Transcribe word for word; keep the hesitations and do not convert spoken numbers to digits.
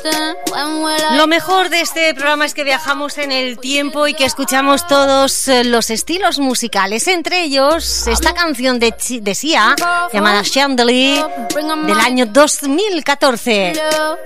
Lo mejor de este programa es que viajamos en el tiempo y que escuchamos todos los estilos musicales, entre ellos esta canción de, de Sia llamada Chandelier del año dos mil catorce.